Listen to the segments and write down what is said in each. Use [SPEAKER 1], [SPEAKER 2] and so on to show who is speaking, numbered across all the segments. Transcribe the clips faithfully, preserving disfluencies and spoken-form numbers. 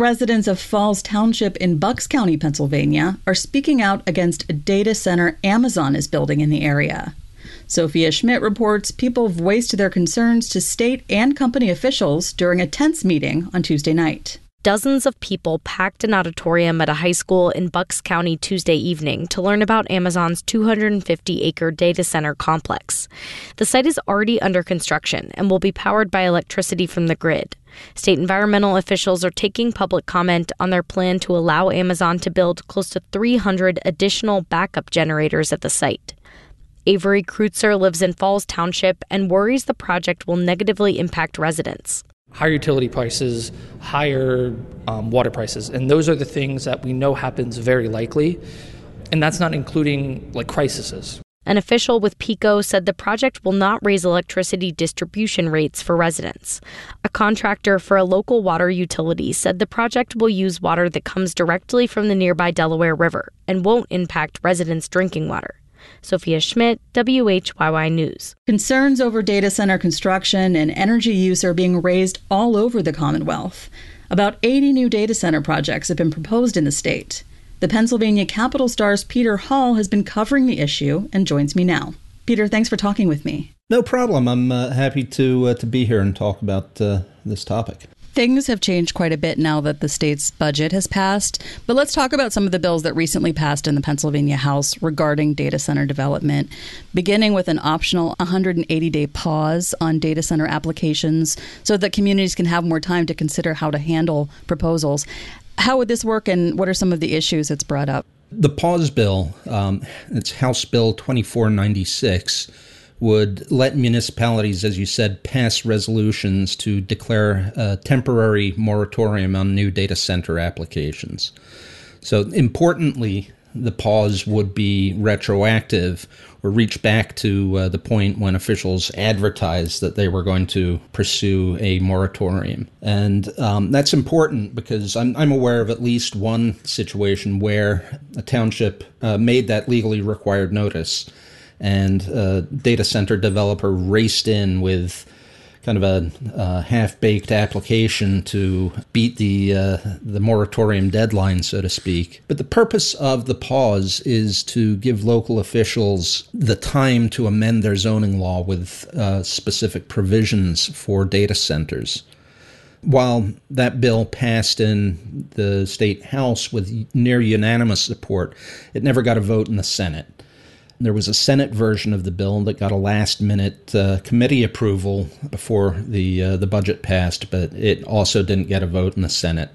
[SPEAKER 1] Residents of Falls Township in Bucks County, Pennsylvania, are speaking out against a data center Amazon is building in the area. Sophia Schmidt reports people voiced their concerns to state and company officials during a tense meeting on Tuesday night.
[SPEAKER 2] Dozens of people packed an auditorium at a high school in Bucks County Tuesday evening to learn about Amazon's two hundred fifty acre data center complex. The site is already under construction and will be powered by electricity from the grid. State environmental officials are taking public comment on their plan to allow Amazon to build close to three hundred additional backup generators at the site. Avery Kreutzer lives in Falls Township and worries the project will negatively impact residents.
[SPEAKER 3] Higher utility prices, higher um, water prices, and those are the things that we know happens very likely, and that's not including like crises.
[SPEAKER 2] An official with PECO said the project will not raise electricity distribution rates for residents. A contractor for a local water utility said the project will use water that comes directly from the nearby Delaware River and won't impact residents' drinking water. Sophia Schmidt, W H Y Y News.
[SPEAKER 1] Concerns over data center construction and energy use are being raised all over the Commonwealth. About eighty new data center projects have been proposed in the state. The Pennsylvania Capital Star's Peter Hall has been covering the issue and joins me now. Peter, thanks for talking with me.
[SPEAKER 4] No problem. I'm uh, happy to uh, to be here and talk about uh, this topic.
[SPEAKER 1] Things have changed quite a bit now that the state's budget has passed, but let's talk about some of the bills that recently passed in the Pennsylvania House regarding data center development, beginning with an optional one hundred eighty day pause on data center applications so that communities can have more time to consider how to handle proposals. How would this work, and what are some of the issues it's brought up?
[SPEAKER 4] The pause bill, um, it's House Bill twenty-four ninety-six, would let municipalities, as you said, pass resolutions to declare a temporary moratorium on new data center applications. So importantly, the pause would be retroactive or reach back to uh, the point when officials advertised that they were going to pursue a moratorium. And um, that's important because I'm, I'm aware of at least one situation where a township uh, made that legally required notice, and a data center developer raced in with kind of a uh, half-baked application to beat the uh, the moratorium deadline, so to speak. But the purpose of the pause is to give local officials the time to amend their zoning law with uh, specific provisions for data centers. While that bill passed in the state house with near unanimous support, it never got a vote in the Senate. There was a Senate version of the bill that got a last-minute uh, committee approval before the uh, the budget passed, but it also didn't get a vote in the Senate.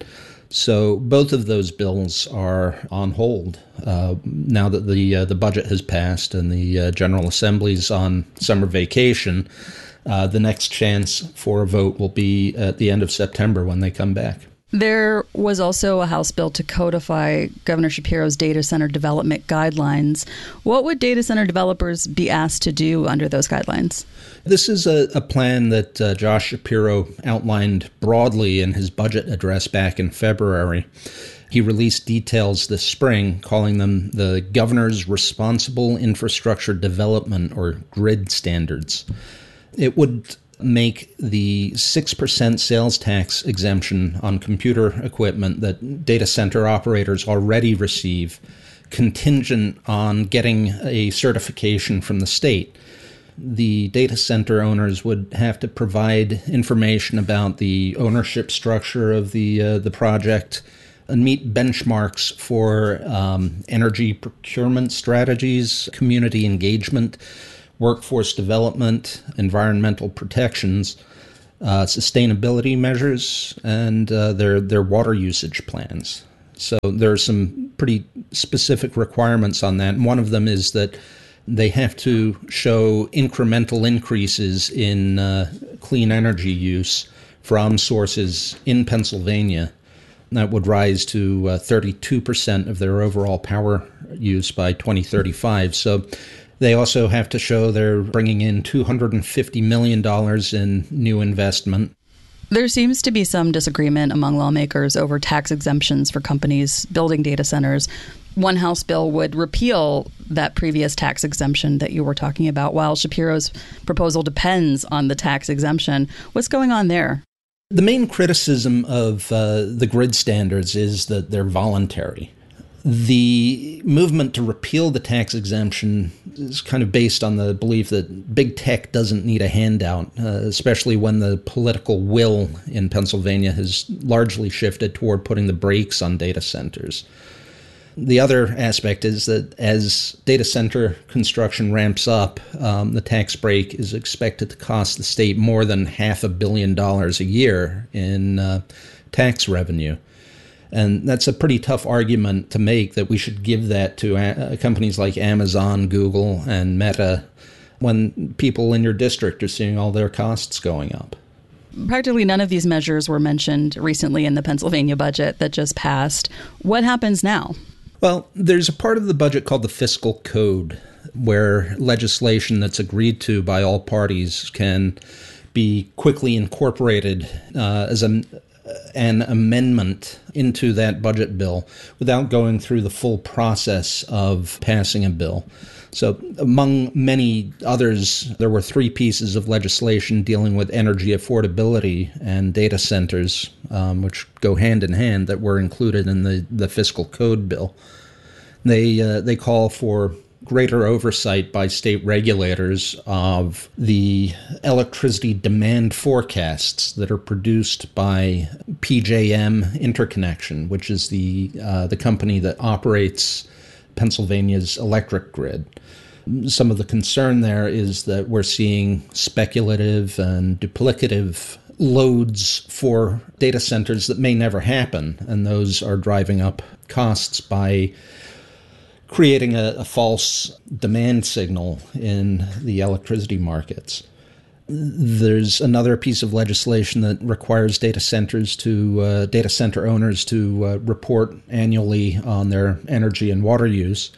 [SPEAKER 4] So both of those bills are on hold uh, now that the uh, the budget has passed and the uh, General Assembly's on summer vacation. Uh, the next chance for a vote will be at the end of September when they come back.
[SPEAKER 1] There was also a House bill to codify Governor Shapiro's data center development guidelines. What would data center developers be asked to do under those guidelines?
[SPEAKER 4] This is a, a plan that uh, Josh Shapiro outlined broadly in his budget address back in February. He released details this spring, calling them the Governor's Responsible Infrastructure Development, or GRID standards. It would make the six percent sales tax exemption on computer equipment that data center operators already receive contingent on getting a certification from the state. The data center owners would have to provide information about the ownership structure of the uh, the project and meet benchmarks for um, energy procurement strategies, community engagement, workforce development, environmental protections, uh, sustainability measures, and uh, their their water usage plans. So there are some pretty specific requirements on that. And one of them is that they have to show incremental increases in uh, clean energy use from sources in Pennsylvania. That would rise to uh, thirty-two percent of their overall power use by twenty thirty-five. So they also have to show they're bringing in two hundred fifty million dollars in new investment.
[SPEAKER 1] There seems to be some disagreement among lawmakers over tax exemptions for companies building data centers. One House bill would repeal that previous tax exemption that you were talking about, while Shapiro's proposal depends on the tax exemption. What's going on there?
[SPEAKER 4] The main criticism of uh, the grid standards is that they're voluntary. The movement to repeal the tax exemption is kind of based on the belief that big tech doesn't need a handout, uh, especially when the political will in Pennsylvania has largely shifted toward putting the brakes on data centers. The other aspect is that as data center construction ramps up, um, the tax break is expected to cost the state more than half a billion dollars a year in uh, tax revenue. And that's a pretty tough argument to make, that we should give that to uh, companies like Amazon, Google, and Meta when people in your district are seeing all their costs going up.
[SPEAKER 1] Practically none of these measures were mentioned recently in the Pennsylvania budget that just passed. What happens now?
[SPEAKER 4] Well, there's a part of the budget called the fiscal code, where legislation that's agreed to by all parties can be quickly incorporated uh, as a an amendment into that budget bill without going through the full process of passing a bill. So among many others, there were three pieces of legislation dealing with energy affordability and data centers, um, which go hand in hand, that were included in the, the fiscal code bill. They, uh, they call for greater oversight by state regulators of the electricity demand forecasts that are produced by P J M Interconnection, which is the uh, the company that operates Pennsylvania's electric grid. Some of the concern there is that we're seeing speculative and duplicative loads for data centers that may never happen, and those are driving up costs by creating a, a false demand signal in the electricity markets. There's another piece of legislation that requires data centers to uh, data center owners to uh, report annually on their energy and water use.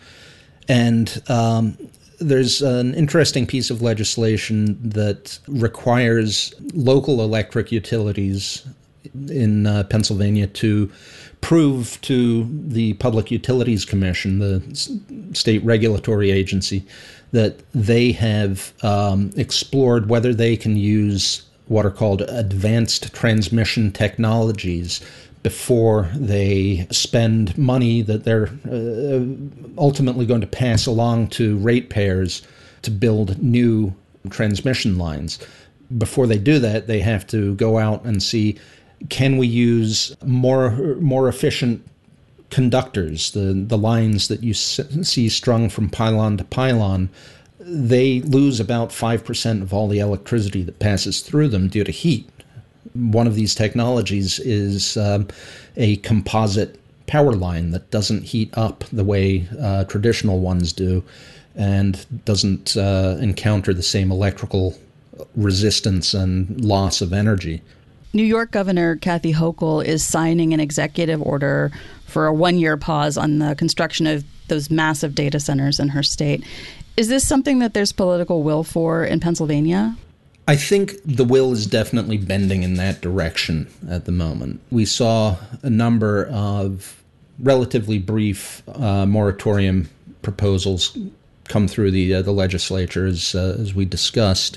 [SPEAKER 4] And um, there's an interesting piece of legislation that requires local electric utilities in uh, Pennsylvania to prove to the Public Utilities Commission, the s- state regulatory agency, that they have um, explored whether they can use what are called advanced transmission technologies before they spend money that they're uh, ultimately going to pass along to ratepayers to build new transmission lines. Before they do that, they have to go out and see, can we use more more efficient conductors, the, the lines that you s- see strung from pylon to pylon? They lose about five percent of all the electricity that passes through them due to heat. One of these technologies is um, a composite power line that doesn't heat up the way uh, traditional ones do, and doesn't uh, encounter the same electrical resistance and loss of energy.
[SPEAKER 1] New York Governor Kathy Hochul is signing an executive order for a one-year pause on the construction of those massive data centers in her state. Is this something that there's political will for in Pennsylvania?
[SPEAKER 4] I think the will is definitely bending in that direction at the moment. We saw a number of relatively brief uh, moratorium proposals come through the uh, the legislature, as, uh, as we discussed.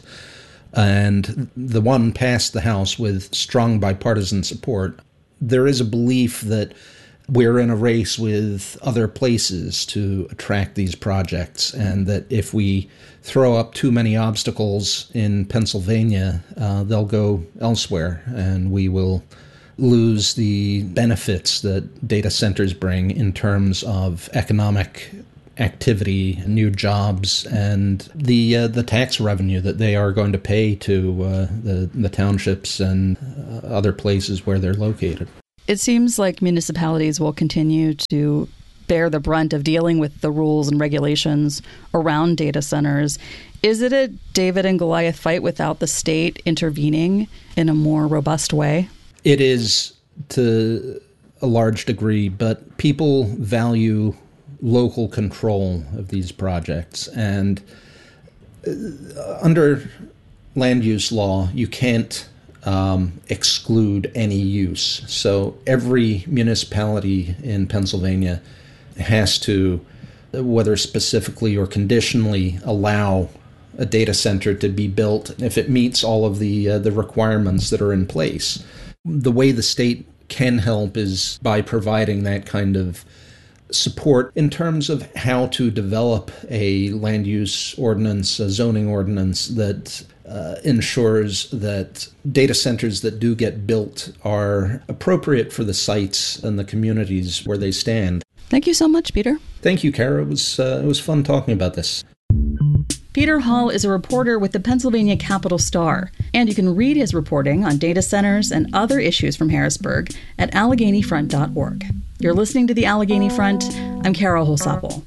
[SPEAKER 4] And the one passed the House with strong bipartisan support. There is a belief that we're in a race with other places to attract these projects, and that if we throw up too many obstacles in Pennsylvania, uh, they'll go elsewhere, and we will lose the benefits that data centers bring in terms of economic activity, new jobs, and the uh, the tax revenue that they are going to pay to uh, the the townships and uh, other places where they're located.
[SPEAKER 1] It seems like municipalities will continue to bear the brunt of dealing with the rules and regulations around data centers. Is it a David and Goliath fight without the state intervening in a more robust way?
[SPEAKER 4] It is, to a large degree, but people value local control of these projects. And under land use law, you can't um, exclude any use. So every municipality in Pennsylvania has to, whether specifically or conditionally, allow a data center to be built if it meets all of the uh, the requirements that are in place. the way the state can help is by providing that kind of support in terms of how to develop a land use ordinance, a zoning ordinance that uh, ensures that data centers that do get built are appropriate for the sites and the communities where they stand.
[SPEAKER 1] Thank you so much, Peter.
[SPEAKER 4] Thank you, Kara. It was, uh, it was fun talking about this.
[SPEAKER 1] Peter Hall is a reporter with the Pennsylvania Capital Star, and you can read his reporting on data centers and other issues from Harrisburg at Allegheny Front dot org. You're listening to The Allegheny Front. I'm Kara Holsapple.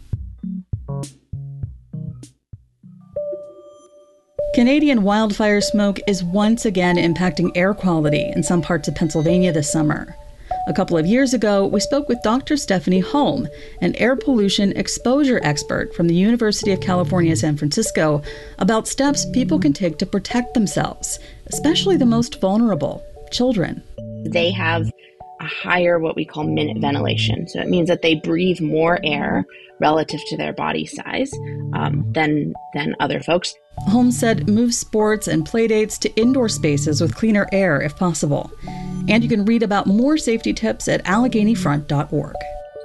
[SPEAKER 1] Canadian wildfire smoke is once again impacting air quality in some parts of Pennsylvania this summer. A couple of years ago, we spoke with Doctor Stephanie Holm, an air pollution exposure expert from the University of California, San Francisco, about steps people can take to protect themselves, especially the most vulnerable, children.
[SPEAKER 5] They have a higher what we call minute ventilation. So it means that they breathe more air relative to their body size um, than, than other folks.
[SPEAKER 1] Holmes said move sports and playdates to indoor spaces with cleaner air if possible. And you can read about more safety tips at Allegheny Front dot org.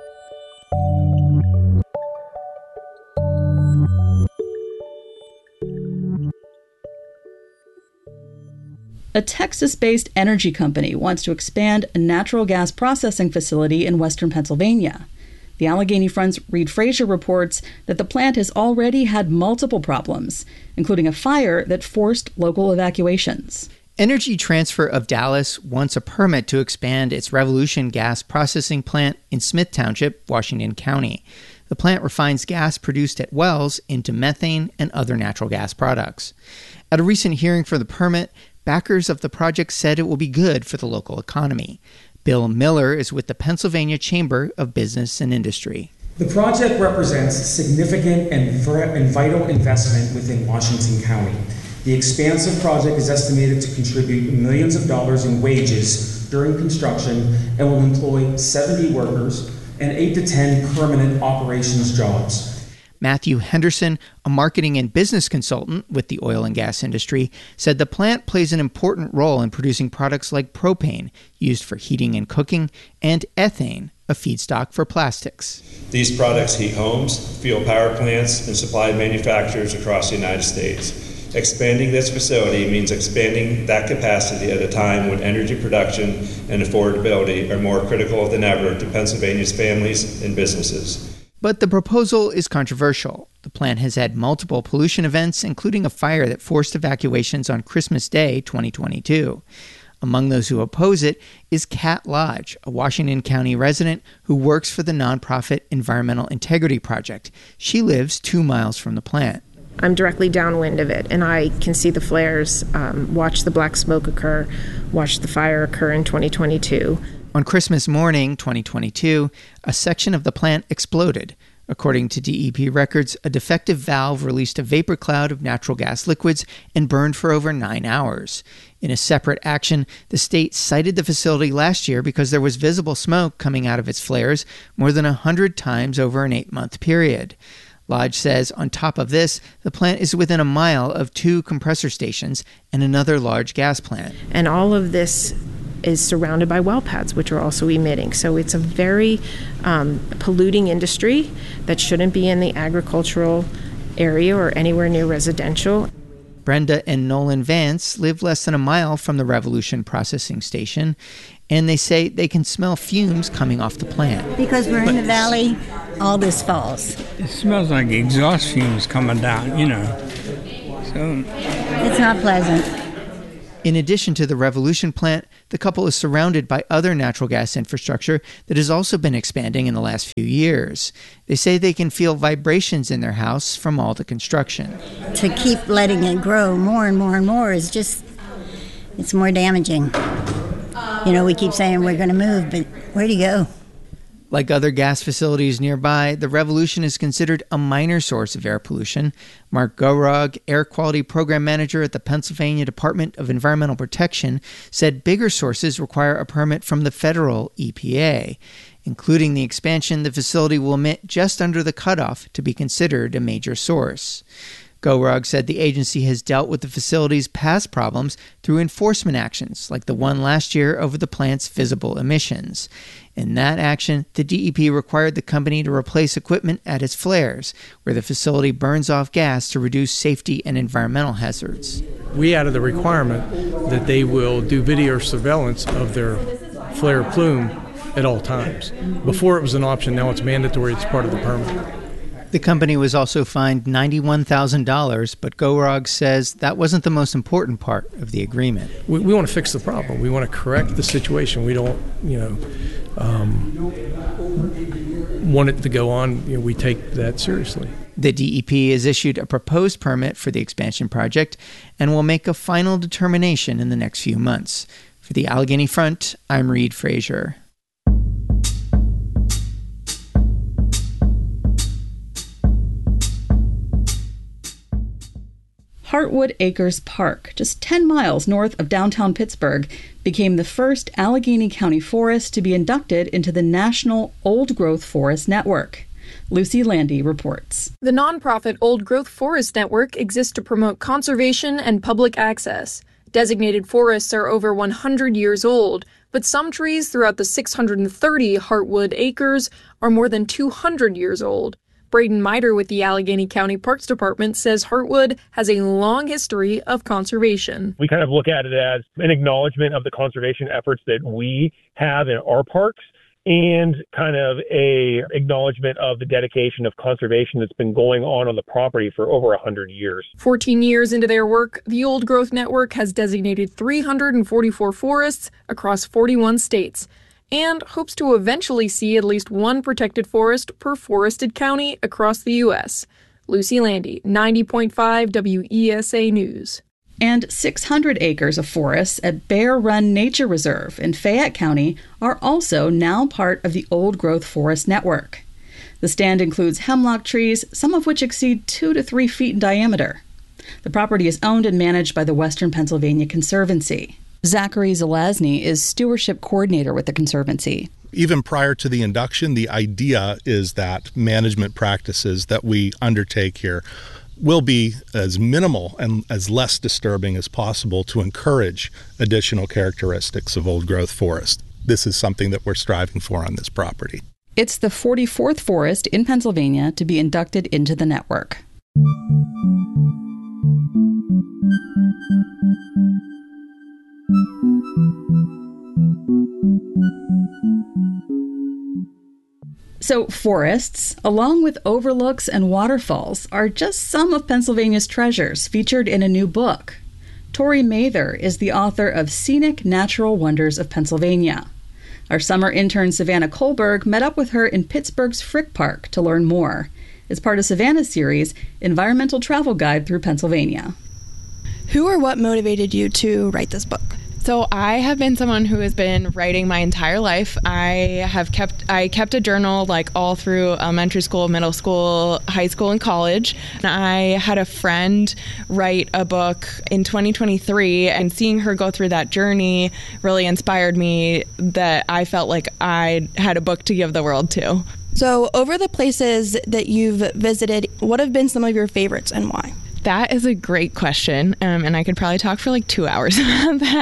[SPEAKER 1] A Texas-based energy company wants to expand a natural gas processing facility in western Pennsylvania. The Allegheny Front's Reed Frazier reports that the plant has already had multiple problems, including a fire that forced local evacuations.
[SPEAKER 6] Energy Transfer of Dallas wants a permit to expand its Revolution gas processing plant in Smith Township, Washington County. The plant refines gas produced at wells into methane and other natural gas products. At a recent hearing for the permit, backers of the project said it will be good for the local economy. Bill Miller is with the Pennsylvania Chamber of Business and Industry.
[SPEAKER 7] The project represents significant and vital investment within Washington County. The expansive project is estimated to contribute millions of dollars in wages during construction and will employ seventy workers and eight to ten permanent operations jobs.
[SPEAKER 6] Matthew Henderson, a marketing and business consultant with the oil and gas industry, said the plant plays an important role in producing products like propane, used for heating and cooking, and ethane, a feedstock for plastics.
[SPEAKER 8] These products heat homes, fuel power plants, and supply manufacturers across the United States. Expanding this facility means expanding that capacity at a time when energy production and affordability are more critical than ever to Pennsylvania's families and businesses.
[SPEAKER 6] But the proposal is controversial. The plant has had multiple pollution events, including a fire that forced evacuations on Christmas Day, twenty twenty-two. Among those who oppose it is Kat Lodge, a Washington County resident who works for the nonprofit Environmental Integrity Project. She lives two miles from the plant.
[SPEAKER 9] I'm directly downwind of it, and I can see the flares, um, watch the black smoke occur, watch the fire occur in twenty twenty-two.
[SPEAKER 6] On Christmas morning, twenty twenty-two, a section of the plant exploded. According to D E P records, a defective valve released a vapor cloud of natural gas liquids and burned for over nine hours. In a separate action, the state cited the facility last year because there was visible smoke coming out of its flares more than one hundred times over an eight-month period. Lodge says on top of this, the plant is within a mile of two compressor stations and another large gas plant.
[SPEAKER 9] And all of this is surrounded by well pads, which are also emitting. So it's a very um, polluting industry that shouldn't be in the agricultural area or anywhere near residential.
[SPEAKER 6] Brenda and Nolan Vance live less than a mile from the Revolution processing station, and they say they can smell fumes coming off the plant.
[SPEAKER 10] Because we're in the valley, all this falls.
[SPEAKER 11] It smells like exhaust fumes coming down, you know. So
[SPEAKER 10] it's not pleasant.
[SPEAKER 6] In addition to the Revolution plant, the couple is surrounded by other natural gas infrastructure that has also been expanding in the last few years. They say they can feel vibrations in their house from all the construction.
[SPEAKER 10] To keep letting it grow more and more and more is just, it's more damaging. You know, we keep saying we're going to move, but where do you go?
[SPEAKER 6] Like other gas facilities nearby, the Revolution is considered a minor source of air pollution. Mark Gorog, Air Quality Program Manager at the Pennsylvania Department of Environmental Protection, said bigger sources require a permit from the federal E P A. Including the expansion, the facility will emit just under the cutoff to be considered a major source. GOROG said the agency has dealt with the facility's past problems through enforcement actions, like the one last year over the plant's visible emissions. In that action, the D E P required the company to replace equipment at its flares, where the facility burns off gas to reduce safety and environmental hazards.
[SPEAKER 12] We added the requirement that they will do video surveillance of their flare plume at all times. Before it was an option, now it's mandatory, it's part of the permit.
[SPEAKER 6] The company was also fined ninety-one thousand dollars, but GOROG says that wasn't the most important part of the agreement.
[SPEAKER 12] We, we want to fix the problem. We want to correct the situation. We don't, you know, um, want it to go on. You know, we take that seriously.
[SPEAKER 6] The D E P has issued a proposed permit for the expansion project and will make a final determination in the next few months. For the Allegheny Front, I'm Reed Frazier.
[SPEAKER 1] Heartwood Acres Park, just ten miles north of downtown Pittsburgh, became the first Allegheny County forest to be inducted into the National Old Growth Forest Network. Lucy Landy reports.
[SPEAKER 13] The nonprofit Old Growth Forest Network exists to promote conservation and public access. Designated forests are over one hundred years old, but some trees throughout the six hundred thirty Heartwood Acres are more than two hundred years old. Braden Miter with the Allegheny County Parks Department says Heartwood has a long history of conservation.
[SPEAKER 14] We kind of look at it as an acknowledgement of the conservation efforts that we have in our parks and kind of a acknowledgement of the dedication of conservation that's been going on on the property for over one hundred years.
[SPEAKER 13] fourteen years into their work, the Old Growth Network has designated three hundred forty-four forests across forty-one states, and hopes to eventually see at least one protected forest per forested county across the U S. Lucy Landy, ninety point five W E S A News.
[SPEAKER 1] And six hundred acres of forests at Bear Run Nature Reserve in Fayette County are also now part of the Old Growth Forest Network. The stand includes hemlock trees, some of which exceed two to three feet in diameter. The property is owned and managed by the Western Pennsylvania Conservancy. Zachary Zelazny is stewardship coordinator with the Conservancy.
[SPEAKER 15] Even prior to the induction, the idea is that management practices that we undertake here will be as minimal and as less disturbing as possible to encourage additional characteristics of old growth forest. This is something that we're striving for on this property.
[SPEAKER 1] It's the forty-fourth forest in Pennsylvania to be inducted into the network. So forests, along with overlooks and waterfalls, are just some of Pennsylvania's treasures featured in a new book. Tori Mather is the author of Scenic Natural Wonders of Pennsylvania. Our summer intern Savannah Kohlberg met up with her in Pittsburgh's Frick Park to learn more. It's part of Savannah's series, Environmental Travel Guide Through Pennsylvania.
[SPEAKER 16] Who or what motivated you to write this book?
[SPEAKER 17] So I have been someone who has been writing my entire life. I have kept I kept a journal like all through elementary school, middle school, high school, and college. And I had a friend write a book in twenty twenty-three, and seeing her go through that journey really inspired me that I felt like I had a book to give the world to.
[SPEAKER 16] So over the places that you've visited, what have been some of your favorites and why?
[SPEAKER 17] That is a great question, um, and I could probably talk for like two hours about that.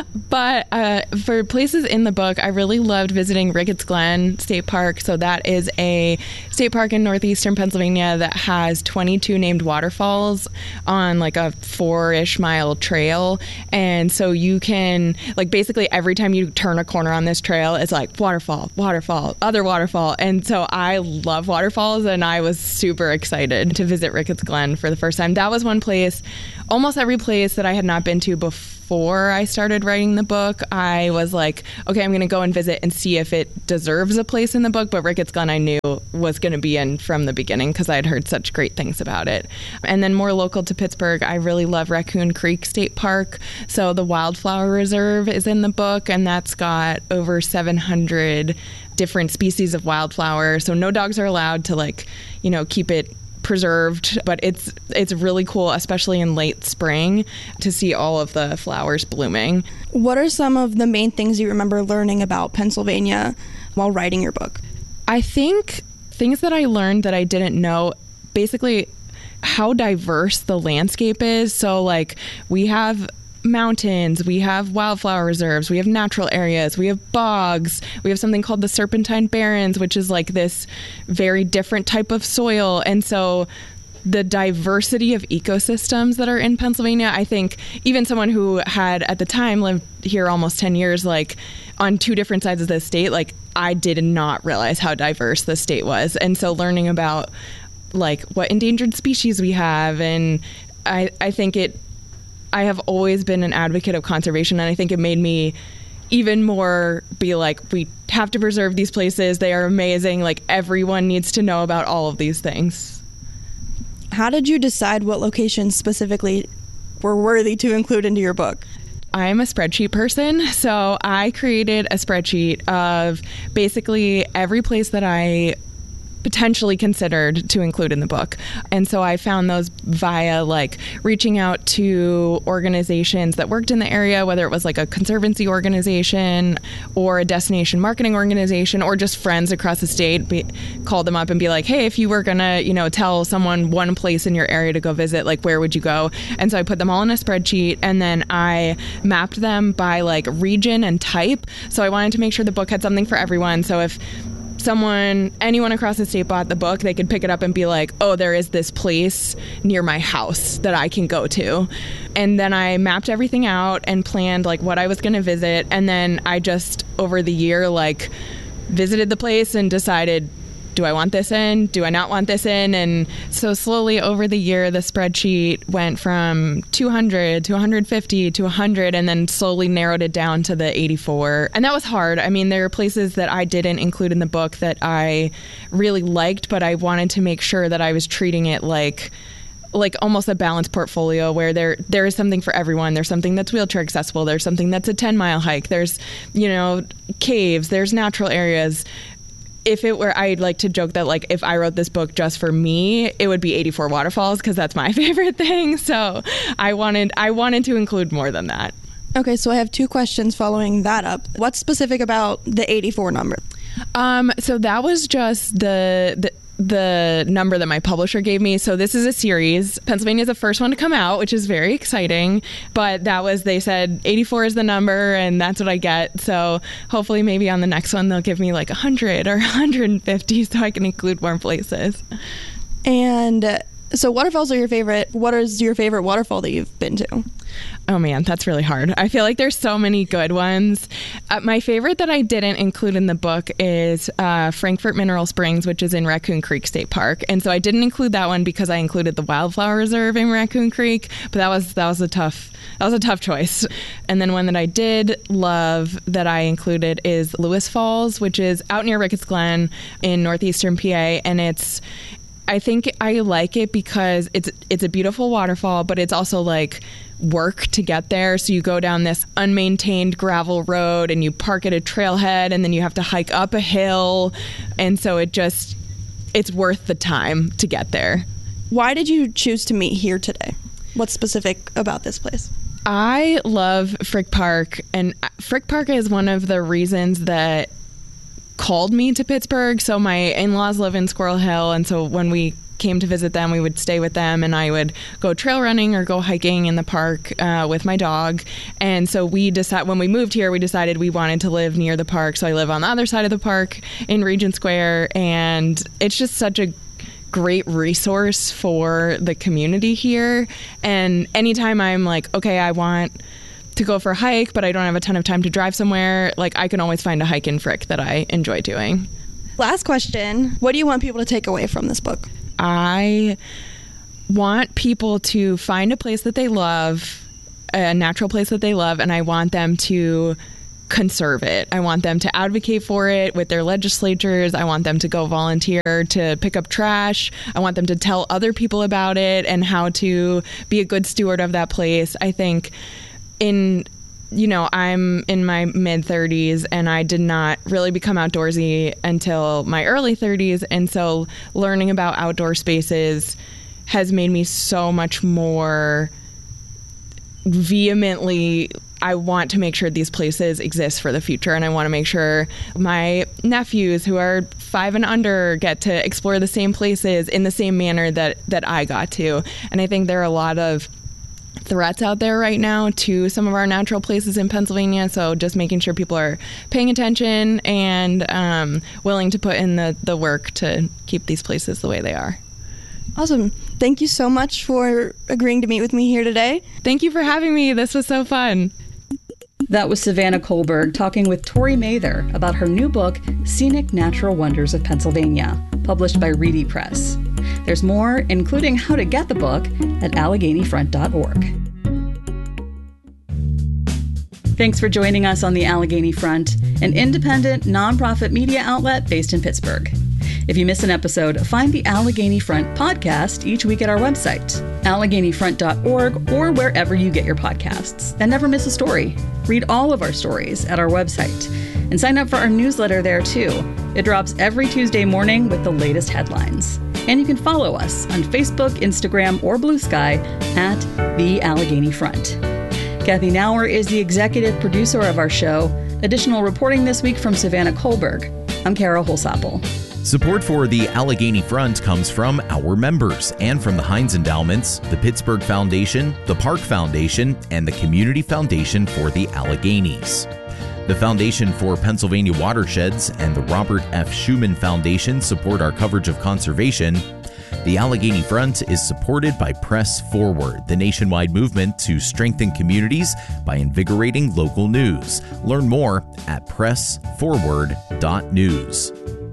[SPEAKER 17] But uh, for places in the book, I really loved visiting Ricketts Glen State Park. So that is a state park in northeastern Pennsylvania that has twenty-two named waterfalls on like a four-ish mile trail. And so you can, like basically every time you turn a corner on this trail, it's like waterfall, waterfall, other waterfall. And so I love waterfalls, and I was super excited to visit Ricketts Glen for the first time. That was one place, almost every place that I had not been to before I started writing the book, I was like, okay, I'm going to go and visit and see if it deserves a place in the book. But Ricketts Glen I knew was going to be in from the beginning because I had heard such great things about it. And then more local to Pittsburgh, I really love Raccoon Creek State Park. So the Wildflower Reserve is in the book, and that's got over seven hundred different species of wildflower. So no dogs are allowed to like, you know, keep it preserved, but it's it's really cool, especially in late spring, to see all of the flowers blooming.
[SPEAKER 16] What are some of the main things you remember learning about Pennsylvania while writing your book?
[SPEAKER 17] I think things that I learned that I didn't know, basically how diverse the landscape is. So like we have mountains, we have wildflower reserves, we have natural areas, we have bogs, we have something called the Serpentine Barrens, which is like this very different type of soil. And so the diversity of ecosystems that are in Pennsylvania, I think even someone who had at the time lived here almost ten years, like on two different sides of the state, like I did not realize how diverse the state was. And so learning about like what endangered species we have, and I, I think it I have always been an advocate of conservation, and I think it made me even more be like, we have to preserve these places. They are amazing. Like, everyone needs to know about all of these things.
[SPEAKER 16] How did you decide what locations specifically were worthy to include into your book?
[SPEAKER 17] I'm a spreadsheet person, so I created a spreadsheet of basically every place that I potentially considered to include in the book. And so I found those via like reaching out to organizations that worked in the area, whether it was like a conservancy organization or a destination marketing organization or just friends across the state, be, call them up and be like, hey, if you were gonna, you know, tell someone one place in your area to go visit, like where would you go? And so I put them all in a spreadsheet, and then I mapped them by like region and type. So I wanted to make sure the book had something for everyone. So if someone, anyone across the state bought the book, they could pick it up and be like, oh, there is this place near my house that I can go to. And then I mapped everything out and planned like what I was going to visit. And then I just, over the year, like visited the place and decided, do I want this in? Do I not want this in? And so slowly over the year, the spreadsheet went from two hundred to one hundred fifty to one hundred, and then slowly narrowed it down to the eighty-four. And that was hard. I mean, there are places that I didn't include in the book that I really liked, but I wanted to make sure that I was treating it like like almost a balanced portfolio where there there is something for everyone. There's something that's wheelchair accessible. There's something that's a ten mile hike. There's, you know, caves. There's natural areas. If it were, I'd like to joke that like if I wrote this book just for me, it would be eighty-four waterfalls, because that's my favorite thing. So I wanted I wanted to include more than that.
[SPEAKER 16] Okay, so I have two questions following that up. What's specific about the eighty-four number?
[SPEAKER 17] Um, so that was just the the the number that my publisher gave me. So this is a series. Pennsylvania is the first one to come out, which is very exciting. But that was, they said eighty-four is the number, and that's what I get. So hopefully maybe on the next one they'll give me like one hundred or one hundred fifty so I can include more places.
[SPEAKER 16] And uh, so waterfalls are your favorite. What is your favorite waterfall that you've been to?
[SPEAKER 17] Oh man, that's really hard. I feel like there's so many good ones. Uh, my favorite that I didn't include in the book is uh, Frankfort Mineral Springs, which is in Raccoon Creek State Park. And so I didn't include that one because I included the Wildflower Reserve in Raccoon Creek, but that was that was a tough that was a tough choice. And then one that I did love that I included is Lewis Falls, which is out near Ricketts Glen in northeastern P A, and it's I think I like it because it's it's a beautiful waterfall, but it's also like work to get there. So you go down this unmaintained gravel road and you park at a trailhead, and then you have to hike up a hill. And so it just, it's worth the time to get there.
[SPEAKER 16] Why did you choose to meet here today? What's specific about this place?
[SPEAKER 17] I love Frick Park, and Frick Park is one of the reasons that called me to Pittsburgh. So my in-laws live in Squirrel Hill, and so when we came to visit them, we would stay with them, and I would go trail running or go hiking in the park uh, with my dog. And so we decided, when we moved here, we decided we wanted to live near the park. So I live on the other side of the park in Regent Square, and it's just such a great resource for the community here. And anytime I'm like, okay, I want to go for a hike, but I don't have a ton of time to drive somewhere, like I can always find a hike in Frick that I enjoy doing.
[SPEAKER 16] Last question. What do you want people to take away from this book?
[SPEAKER 17] I want people to find a place that they love, a natural place that they love, and I want them to conserve it. I want them to advocate for it with their legislatures. I want them to go volunteer to pick up trash. I want them to tell other people about it and how to be a good steward of that place. I think in you know, I'm in my mid thirties, and I did not really become outdoorsy until my early thirties. And so learning about outdoor spaces has made me so much more vehemently, I want to make sure these places exist for the future. And I want to make sure my nephews, who are five and under get to explore the same places in the same manner that, that I got to. And I think there are a lot of threats out there right now to some of our natural places in Pennsylvania. So just making sure people are paying attention and um, willing to put in the, the work to keep these places the way they are.
[SPEAKER 16] Awesome. Thank you so much for agreeing to meet with me here today.
[SPEAKER 17] Thank you for having me. This was so fun.
[SPEAKER 1] That was Savannah Kohlberg talking with Tori Mather about her new book, Scenic Natural Wonders of Pennsylvania, published by Reedy Press. There's more, including how to get the book, at Allegheny Front dot org. Thanks for joining us on the Allegheny Front, an independent, nonprofit media outlet based in Pittsburgh. If you miss an episode, find the Allegheny Front podcast each week at our website, Allegheny Front dot org, or wherever you get your podcasts. And never miss a story. Read all of our stories at our website. And sign up for our newsletter there, too. It drops every Tuesday morning with the latest headlines. And you can follow us on Facebook, Instagram, or Blue Sky at The Allegheny Front. Kathy Nauer is the executive producer of our show. Additional reporting this week from Savannah Kohlberg. I'm Kara Holsapple.
[SPEAKER 18] Support for the Allegheny Front comes from our members and from the Heinz Endowments, the Pittsburgh Foundation, the Park Foundation, and the Community Foundation for the Alleghenies. The Foundation for Pennsylvania Watersheds and the Robert F. Schuman Foundation support our coverage of conservation. The Allegheny Front is supported by Press Forward, the nationwide movement to strengthen communities by invigorating local news. Learn more at press forward dot news.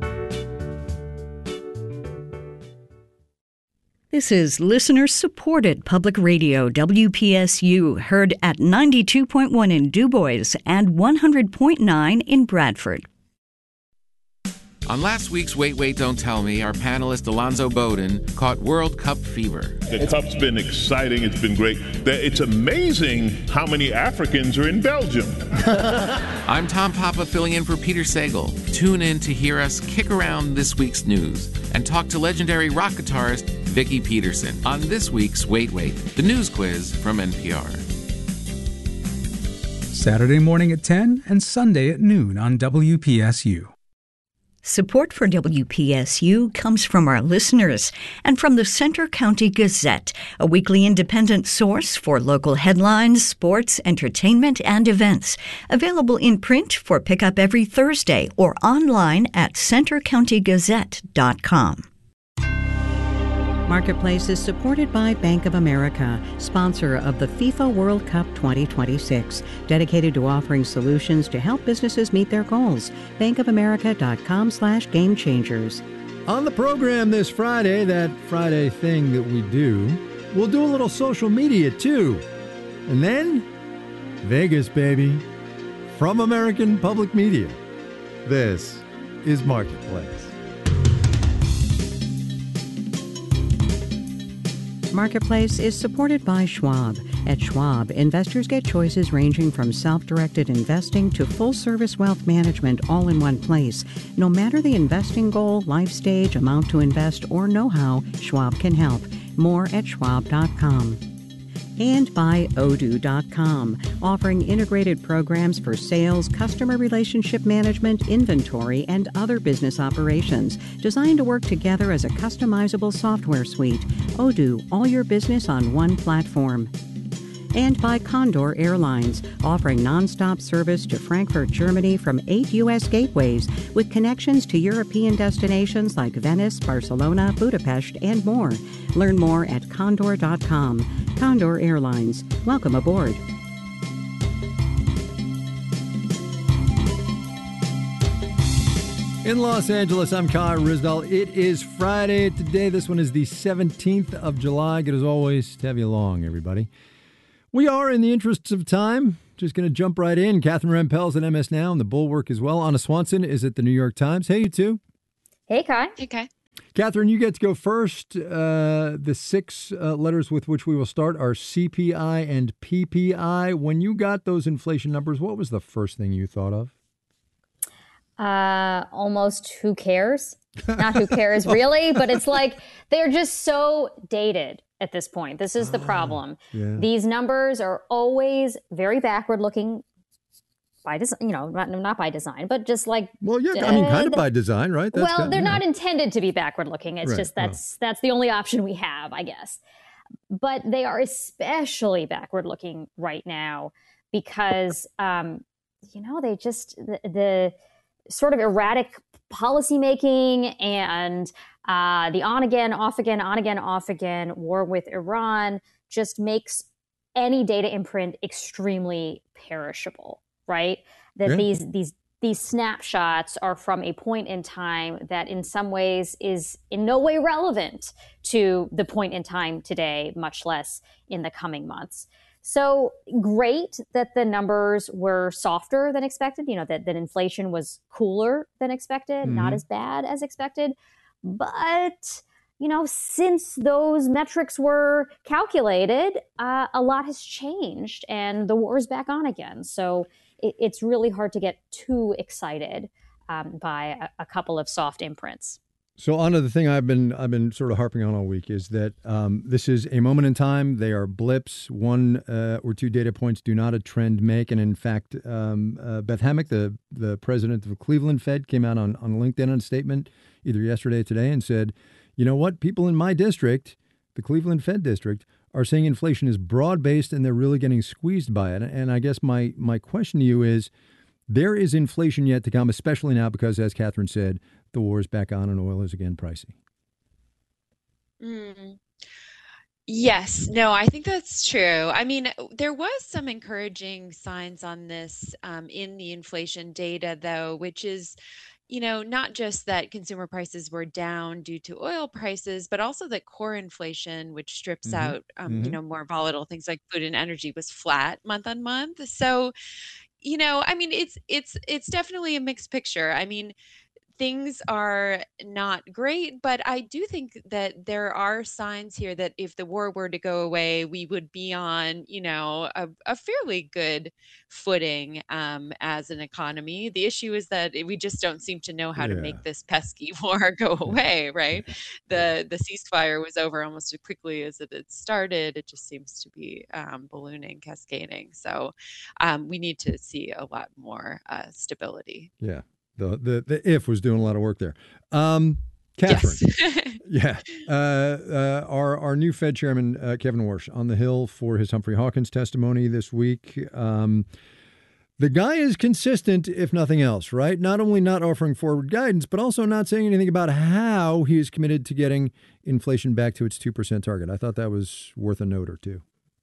[SPEAKER 19] This is listener-supported public radio, W P S U, heard at ninety-two point one in DuBois and one hundred point nine in Bradford.
[SPEAKER 20] On last week's Wait, Wait, Don't Tell Me, our panelist Alonzo Bowden caught World Cup fever.
[SPEAKER 21] The Cup's been exciting. It's been great. It's amazing how many Africans are in Belgium.
[SPEAKER 20] I'm Tom Papa filling in for Peter Sagal. Tune in to hear us kick around this week's news and talk to legendary rock guitarist Vicki Peterson on this week's Wait, Wait, the news quiz from N P R.
[SPEAKER 22] Saturday morning at ten and Sunday at noon on W P S U.
[SPEAKER 19] Support for W P S U comes from our listeners and from the Center County Gazette, a weekly independent source for local headlines, sports, entertainment, and events. Available in print for pickup every Thursday or online at center county gazette dot com. Marketplace is supported by Bank of America, sponsor of the FIFA World Cup twenty twenty-six, dedicated to offering solutions to help businesses meet their goals. bank of america dot com slash game changers.
[SPEAKER 23] On the program this Friday, that Friday thing that we do, we'll do a little social media too. And then, Vegas, baby, from American Public Media. This is Marketplace.
[SPEAKER 19] Marketplace is supported by Schwab. At Schwab, investors get choices ranging from self-directed investing to full-service wealth management all in one place. No matter the investing goal, life stage, amount to invest, or know-how, Schwab can help. More at schwab dot com. And by Odoo dot com, offering integrated programs for sales, customer relationship management, inventory, and other business operations, designed to work together as a customizable software suite. Odoo, all your business on one platform. And by Condor Airlines, offering nonstop service to Frankfurt, Germany from eight U S gateways with connections to European destinations like Venice, Barcelona, Budapest, and more. Learn more at condor dot com. Condor Airlines. Welcome aboard.
[SPEAKER 23] In Los Angeles, I'm Kai Rizdal. It is Friday today. This one is the seventeenth of July. Good as always to have you along, everybody. We are, in the interests of time, just going to jump right in. Catherine Rampell's at M S Now and the Bulwark as well. Anna Swanson is at the New York Times. Hey, you two.
[SPEAKER 24] Hey, Kai. Hey, Kai.
[SPEAKER 23] Catherine, you get to go first. Uh, the six uh, letters with which we will start are C P I and P P I. When you got those inflation numbers, what was the first thing you thought of?
[SPEAKER 24] Uh, almost who cares? Not who cares really, but it's like they're just so dated at this point. This is the problem. Yeah. These numbers are always very backward looking, by design, you know, not, not by design, but just like.
[SPEAKER 23] Well, yeah, I mean, kind of by design, right?
[SPEAKER 24] That's well,
[SPEAKER 23] kind of,
[SPEAKER 24] they're
[SPEAKER 23] yeah.
[SPEAKER 24] not intended to be backward looking. It's
[SPEAKER 23] Right,
[SPEAKER 24] just that's that's the only option we have, I guess. But they are especially backward looking right now because, um, you know, they just the, the sort of erratic policymaking and uh, the on again, off again, on again, off again war with Iran just makes any data imprint extremely perishable, right? That
[SPEAKER 2] Yeah.
[SPEAKER 24] these these these snapshots are from a point in time that in some ways is in no way relevant to the point in time today, much less in the coming months. So great that the numbers were softer than expected, you know, that, that inflation was cooler than expected,
[SPEAKER 2] Mhm.
[SPEAKER 24] not as bad as expected. But, you know, since those metrics were calculated, uh, a lot has changed and the war is back on again. So it, it's really hard to get too excited um, by a, a couple of soft imprints.
[SPEAKER 23] So, Anna, the thing I've been I've been sort of harping on all week is that um, this is a moment in time. They are blips. One uh, or two data points do not a trend make. And in fact, um, uh, Beth Hammack, the the president of the Cleveland Fed, came out on, on LinkedIn on a statement either yesterday or today and said, you know what, people in my district, the Cleveland Fed district, are saying inflation is broad-based and they're really getting squeezed by it. And I guess my my question to you is, there is inflation yet to come, especially now because, as Catherine said, the war is back on and oil is again pricey.
[SPEAKER 2] Mm. Yes, no, I think that's true. I mean, there was some encouraging signs on this um, in the inflation data, though, which is, you know, not just that consumer prices were down due to oil prices, but also that core inflation, which strips
[SPEAKER 3] Mhm.
[SPEAKER 2] out, um, you
[SPEAKER 3] Mhm.
[SPEAKER 2] know, more volatile things like food and energy, was flat month on month. So, you know, I mean, it's it's it's definitely a mixed picture. I mean, things are not great, but I do think that there are signs here that if the war were to go away, we would be on, you know, a, a fairly good footing um, as an economy. The issue is that we just don't seem to know how to
[SPEAKER 3] Yeah.
[SPEAKER 2] make this pesky war go away, right? The the ceasefire was over almost as quickly as it had started. It just seems to be um, ballooning, cascading. So um, we need to see a lot more uh, stability.
[SPEAKER 23] Yeah. The, the the if was doing a lot of work there. Um, Catherine, yeah, uh, uh, our our new Fed chairman uh, Kevin Warsh on the Hill for his Humphrey Hawkins testimony this week. Um, the guy is consistent, if nothing else, right? Not only not offering forward guidance, but also not saying anything about how he is committed to getting inflation back to its two percent target. I thought that was worth a note or two.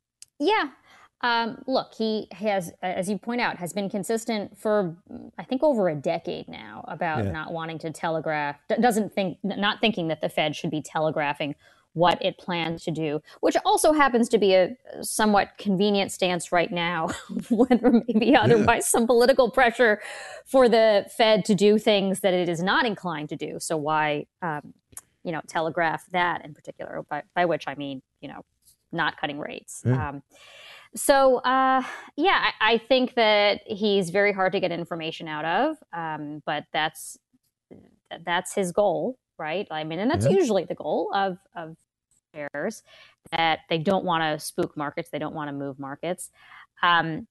[SPEAKER 24] Yeah. Um, look, he has, as you point out, has been consistent for, I think, over a decade now about
[SPEAKER 3] Yeah.
[SPEAKER 24] not wanting to telegraph, d- doesn't think, not thinking that the Fed should be telegraphing what it plans to do, which also happens to be a somewhat convenient stance right now when there may be otherwise some political pressure for the Fed to do things that it is not inclined to do. So why, um, you know, telegraph that in particular, by, by which I mean, you know, not cutting rates.
[SPEAKER 3] Yeah.
[SPEAKER 24] Um, So, uh, yeah, I, I think that he's very hard to get information out of, um, but that's that's his goal, right? I mean, and that's
[SPEAKER 3] Yeah.
[SPEAKER 24] usually the goal of of bears, that they don't want to spook markets, they don't want to move markets. Um,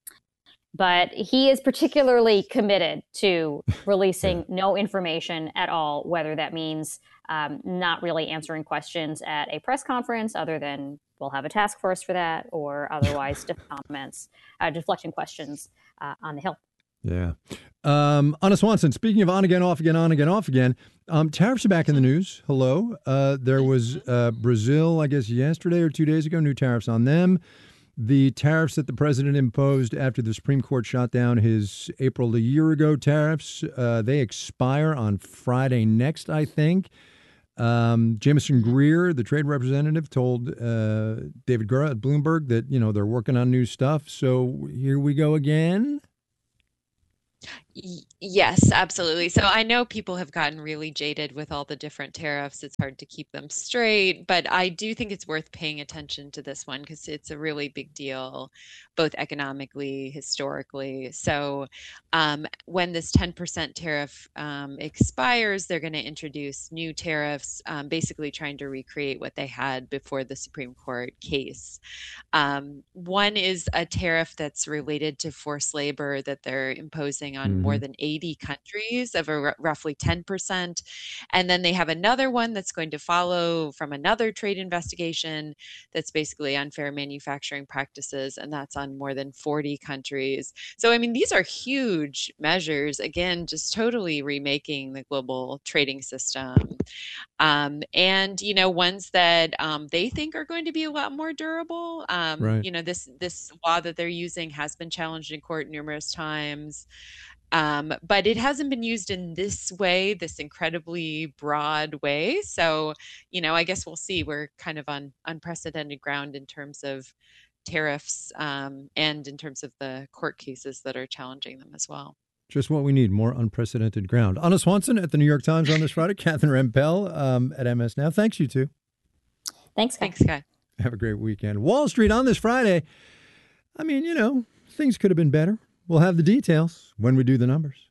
[SPEAKER 24] but he is particularly committed to releasing no information at all, whether that means um, not really answering questions at a press conference other than we'll have a task force for that, or otherwise def- comments, uh, deflection questions uh, on the Hill.
[SPEAKER 23] Yeah. Um, Anna Swanson, speaking of on again, off again, on again, off again, um, tariffs are back in the news. Hello. Uh, there was uh, Brazil, I guess, yesterday or two days ago, new tariffs on them. The tariffs that the president imposed after the Supreme Court shot down his April a year ago tariffs, uh, they expire on Friday next, I think. Um, Jameson Greer, the trade representative, told uh, David Gura at Bloomberg that, you know, they're working on new stuff. So here we go again.
[SPEAKER 2] Y- Yes, absolutely. So I know people have gotten really jaded with all the different tariffs. It's hard to keep them straight, but I do think it's worth paying attention to this one because it's a really big deal, both economically, historically. So um, when this ten percent tariff um, expires, they're going to introduce new tariffs, um, basically trying to recreate what they had before the Supreme Court case. Um, one is a tariff that's related to forced labor that they're imposing on
[SPEAKER 3] Mhm.
[SPEAKER 2] more than eighty countries of a r- roughly ten percent. And then they have another one that's going to follow from another trade investigation that's basically unfair manufacturing practices, and that's on more than forty countries. So, I mean, these are huge measures, again, just totally remaking the global trading system. Um, and, you know, ones that um, they think are going to be a lot more durable. Um,
[SPEAKER 23] Right.
[SPEAKER 2] You know, this, this law that they're using has been challenged in court numerous times. Um, but it hasn't been used in this way, this incredibly broad way. So, you know, I guess we'll see. We're kind of on unprecedented ground in terms of tariffs um, and in terms of the court cases that are challenging them as well.
[SPEAKER 23] Just what we need, more unprecedented ground. Anna Swanson at the New York Times on this Friday. Catherine Rempel um, at M S Now. Thanks, you two.
[SPEAKER 24] Thanks,
[SPEAKER 2] Thanks, Guy.
[SPEAKER 23] Have a great weekend. Wall Street on this Friday. I mean, you know, things could have been better. We'll have the details when we do the numbers.